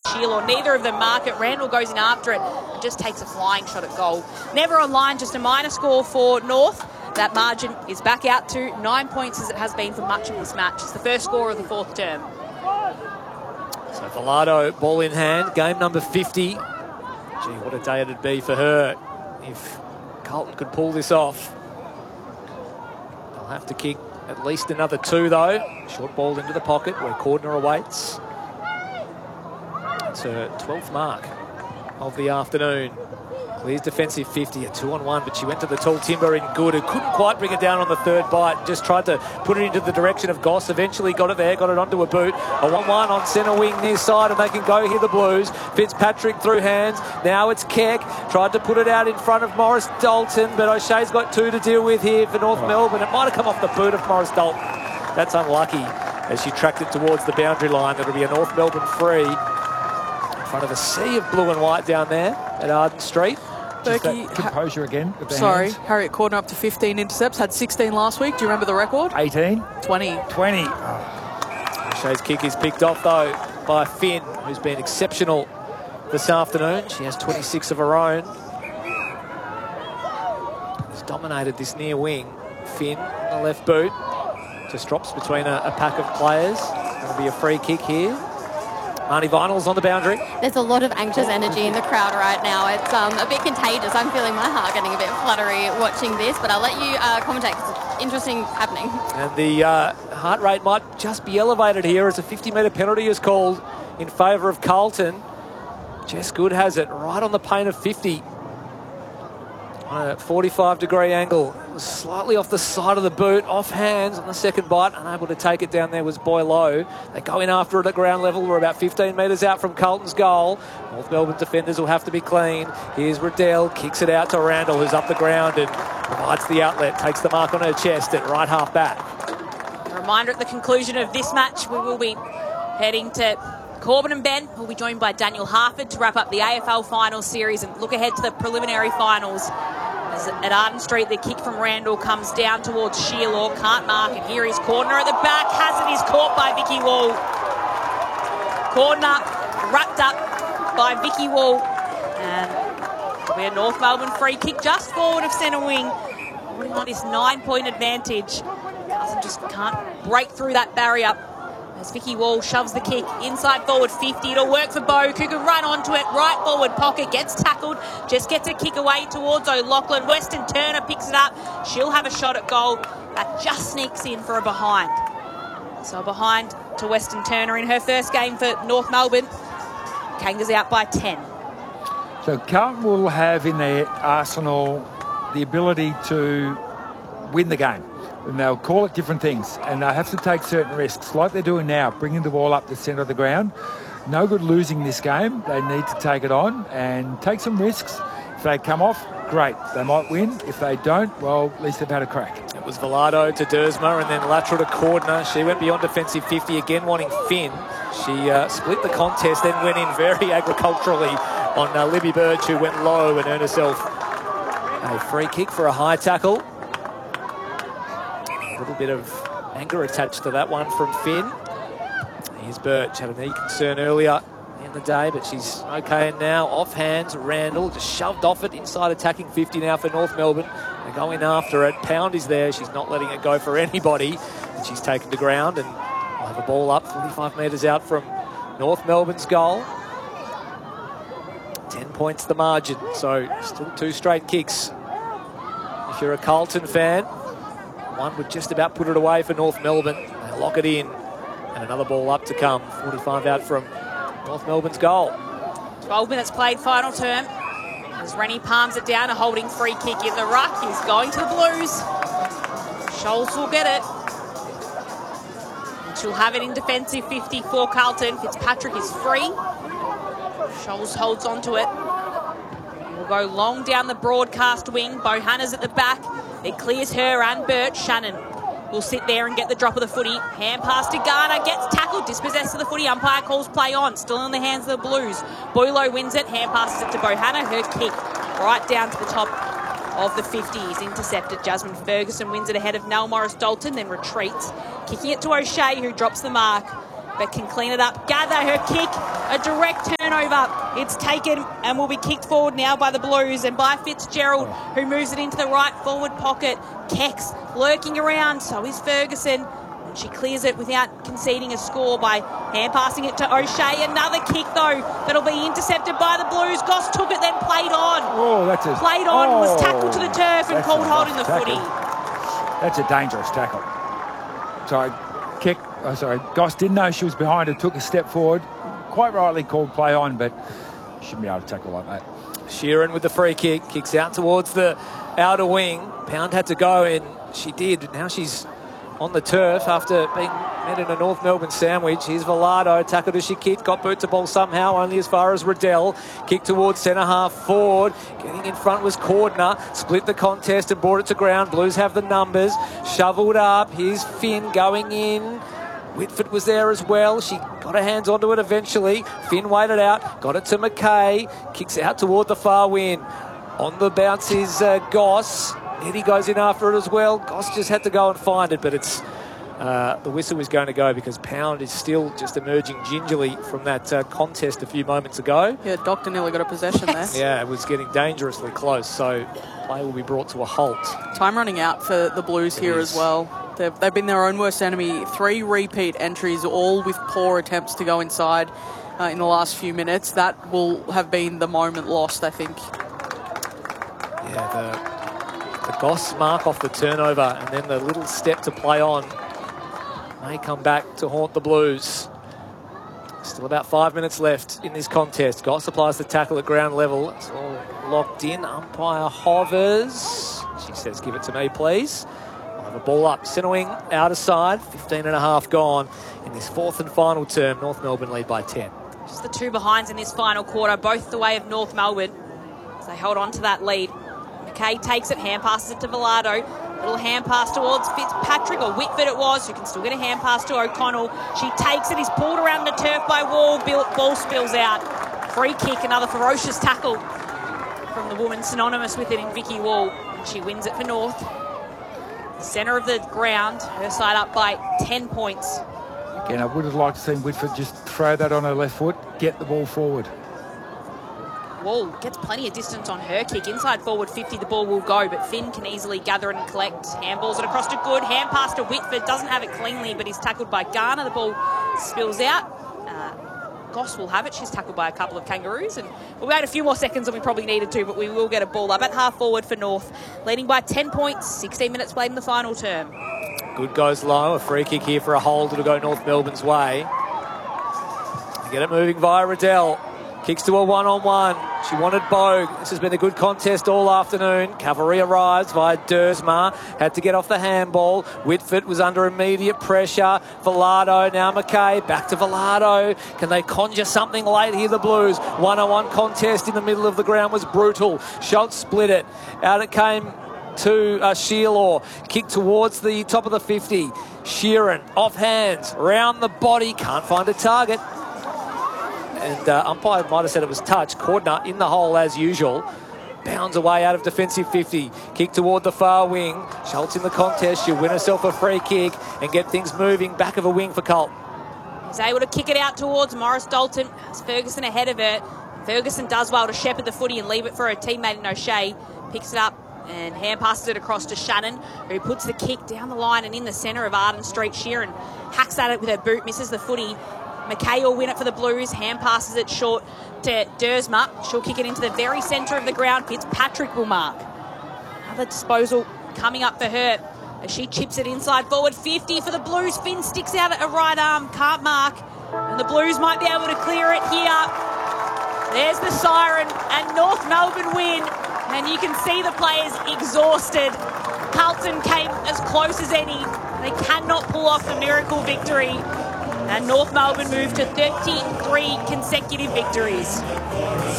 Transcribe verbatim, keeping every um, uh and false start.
Sheila. Neither of them mark it. Randall goes in after it and just takes a flying shot at goal. Never online, just a minor score for North. That margin is back out to nine points as it has been for much of this match. It's the first score of the fourth term. So Velado, ball in hand, game number fifty. Gee, what a day it'd be for her if Carlton could pull this off. They'll have to kick at least another two, though. Short ball into the pocket where Cordner awaits. It's her twelfth mark of the afternoon. Clears defensive fifty, a two on one, but she went to the tall timber in good, who couldn't quite bring it down on the third bite. Just tried to put it into the direction of Goss. Eventually got it there, got it onto a boot. A one one on centre wing near side, and they can go here, the Blues. Fitzpatrick through hands. Now it's Keck. Tried to put it out in front of Morris Dalton, but O'Shea's got two to deal with here for North Melbourne. It might have come off the boot of Morris Dalton. That's unlucky as she tracked it towards the boundary line. It'll be a North Melbourne free in front of a sea of blue and white down there at Arden Street. Berkey, composure again. Sorry, hands. Harriet Cordner up to fifteen intercepts. Had sixteen last week. Do you remember the record? eighteen. twenty. twenty. Oh. O'Shea's kick is picked off, though, by Finn, who's been exceptional this afternoon. She has twenty-six of her own. Has dominated this near wing. Finn on the left boot. Just drops between a, a pack of players. It'll be a free kick here. Marnie Vinyl's on the boundary. There's a lot of anxious energy in the crowd right now. It's um, a bit contagious. I'm feeling my heart getting a bit fluttery watching this, but I'll let you uh, commentate because it's interesting happening. And the uh, heart rate might just be elevated here as a fifty metre penalty is called in favour of Carlton. Jess Good has it right on the paint of fifty. On a forty-five degree angle. It was slightly off the side of the boot, off hands on the second bite. Unable to take it down there was Boileau. They go in after it at ground level. We're about fifteen metres out from Carlton's goal. North Melbourne defenders will have to be clean. Here's Riddell, kicks it out to Randall, who's up the ground and provides the outlet. Takes the mark on her chest at right half back. A reminder at the conclusion of this match, we will be heading to Corbin and Ben. We'll be joined by Daniel Harford to wrap up the A F L Finals series and look ahead to the preliminary finals. As at Arden Street, the kick from Randall comes down towards Sheila. Can't mark it. Here is Cordner at the back. Hazard is caught by Vicky Wall. Cordner wrapped up by Vicky Wall. And we're North Melbourne free kick just forward of centre wing. Holding on this nine-point advantage. Carlton just can't break through that barrier. As Vicky Wall shoves the kick inside forward fifty. It'll work for Bow, who can run onto it. Right forward pocket, gets tackled. Just gets a kick away towards O'Loughlin. Weston Turner picks it up. She'll have a shot at goal. That just sneaks in for a behind. So behind to Weston Turner in her first game for North Melbourne. Kangas out by ten. So Carlton will have in their arsenal the ability to win the game. And they'll call it different things, and they'll have to take certain risks, like they're doing now, bringing the ball up the centre of the ground. No good losing this game. They need to take it on and take some risks. If they come off, great. They might win. If they don't, well, at least they've had a crack. It was Velado to Dersma and then lateral to Cordner. She went beyond defensive fifty, again wanting Finn. She uh, split the contest, then went in very agriculturally on uh, Libby Birch, who went low and earned herself a free kick for a high tackle. A little bit of anger attached to that one from Finn. Here's Birch, had a knee concern earlier in the day, but she's okay now. Off hands, Randall just shoved off it inside attacking fifty now for North Melbourne. They're going after it. Pound is there. She's not letting it go for anybody. And she's taken to ground and will have a ball up forty-five metres out from North Melbourne's goal. ten points the margin, so still two straight kicks. If you're a Carlton fan, one would just about put it away for North Melbourne. They lock it in. And another ball up to come. forty-five out from North Melbourne's goal. twelve minutes played, final term. As Rennie palms it down, a holding free kick in the ruck. He's going to the Blues. Scholes will get it. And she'll have it in defensive fifty for Carlton. Fitzpatrick is free. Scholes holds onto it. We'll go long down the broadcast wing. Bohanna's at the back. It clears her and Burt. Shannon will sit there and get the drop of the footy. Hand pass to Garner. Gets tackled. Dispossessed of the footy. Umpire calls play on. Still in the hands of the Blues. Boileau wins it. Hand passes it to Bohanna. Her kick right down to the top of the fifty is intercepted. Jasmine Ferguson wins it ahead of Nell Morris Dalton, then retreats. Kicking it to O'Shea, who drops the mark, but can clean it up. Gather, her kick A direct turnover. It's taken and will be kicked forward now by the Blues and by Fitzgerald, who moves it into the right forward pocket. Kex lurking around, so is Ferguson. And she clears it without conceding a score by hand passing it to O'Shea. Another kick, though, that'll be intercepted by the Blues. Goss took it, then played on. Oh, that's a... Played on, oh, was tackled to the turf and called holding the tackle. footy. That's a dangerous tackle. Sorry, kick. Oh, sorry, Goss didn't know she was behind her, took a step forward. Quite rightly called play on, but shouldn't be able to tackle like that. Sheeran with the free kick, kicks out towards the outer wing. Pound had to go, and she did. Now she's on the turf after being met in a North Melbourne sandwich. Here's Velado, tackled as she kicked, got boot to ball somehow, only as far as Riddell. Kick towards centre half forward. Getting in front was Cordner. Split the contest and brought it to ground. Blues have the numbers. Shoveled up. Here's Finn going in. Whitford was there as well. She got her hands onto it eventually. Finn waited out, got it to McKay. Kicks out toward the far wing. On the bounce is uh, Goss. Eddie goes in after it as well. Goss just had to go and find it, but it's uh, the whistle was going to go because Pound is still just emerging gingerly from that uh, contest a few moments ago. Yeah, Doctor nearly got a possession there. Yeah, it was getting dangerously close, so play will be brought to a halt. Time running out for the Blues It here is. as well. They've, they've been their own worst enemy. Three repeat entries, all with poor attempts to go inside uh, in the last few minutes. That will have been the moment lost, I think. Yeah, the, the Goss mark off the turnover and then the little step to play on may come back to haunt the Blues. Still about five minutes left in this contest. Goss applies the tackle at ground level. It's all locked in. Umpire hovers. She says, give it to me, please. We'll have a ball up. Centre wing, outer side. fifteen and a half gone in this fourth and final term. North Melbourne lead by ten. Just the two behinds in this final quarter, both the way of North Melbourne. So they hold on to that lead. McKay takes it, hand passes it to Velado. Little hand pass towards Fitzpatrick, or Whitford it was, who can still get a hand pass to O'Connell. She takes it, he's pulled around the turf by Wall, ball spills out. Free kick, another ferocious tackle from the woman synonymous with it in Vicky Wall. And she wins it for North. Centre of the ground, her side up by ten points. Again, I would have liked to see Whitford just throw that on her left foot, get the ball forward. Wall gets plenty of distance on her kick. Inside forward fifty, the ball will go, but Finn can easily gather it and collect. Handballs it across to Good. Hand pass to Whitford. Doesn't have it cleanly, but he's tackled by Garner. The ball spills out. Uh, Goss will have it. She's tackled by a couple of Kangaroos. And we'll wait a few more seconds than we probably needed to, but we will get a ball up at half forward for North. Leading by ten points. sixteen minutes played in the final term. Good goes low. A free kick here for a hold. It'll go North Melbourne's way. They get it moving via Riddell. Kicks to a one-on-one. She wanted Bogue. This has been a good contest all afternoon. Cavalry arrives via Dersma. Had to get off the handball. Whitford was under immediate pressure. Velado, now McKay. Back to Velado. Can they conjure something late here, the Blues? One-on-one contest in the middle of the ground was brutal. Schultz split it. Out it came to uh, Shearlaw. Kick towards the top of the fifty. Sheeran, off hands, round the body. Can't find a target. And uh, umpire might have said it was touch. Cordner in the hole as usual. Bounds away out of defensive fifty. Kick toward the far wing. Schultz in the contest. She'll win herself a free kick and get things moving. Back of a wing for Colt. He's able to kick it out towards Morris Dalton. Has Ferguson ahead of her. Ferguson does well to shepherd the footy and leave it for her teammate in O'Shea. Picks it up and hand passes it across to Shannon, who puts the kick down the line and in the centre of Arden Street. Sheeran hacks at it with her boot, misses the footy. McKay will win it for the Blues. Hand passes it short to Dersma. She'll kick it into the very centre of the ground. Fitzpatrick will mark. Another disposal coming up for her as she chips it inside forward. fifty for the Blues. Finn sticks out at her right arm. Can't mark. And the Blues might be able to clear it here. There's the siren. And North Melbourne win. And you can see the players exhausted. Carlton came as close as any. They cannot pull off the miracle victory. And North Melbourne moved to thirty-three consecutive victories.